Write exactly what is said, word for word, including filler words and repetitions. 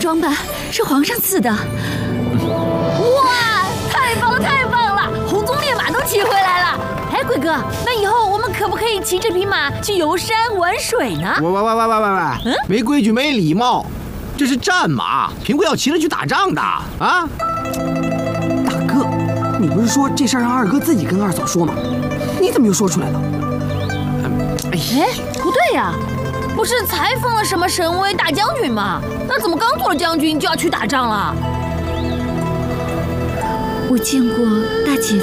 装扮是皇上赐的。 哇，太棒了，太棒了！红鬃烈马都骑回来了。哎，贵哥，那以后我们可不可以骑这匹马去游山玩水呢？ 喂喂喂喂喂喂喂，嗯，没规矩没礼貌，这是战马，平贵要骑着去打仗的啊！ 大哥，你不是说这事儿让二哥自己跟二嫂说吗？你怎么又说出来了？ 哎，不对呀，不是才封了什么神威大将军吗？那怎么刚做了将军就要去打仗了？ 我见过大姐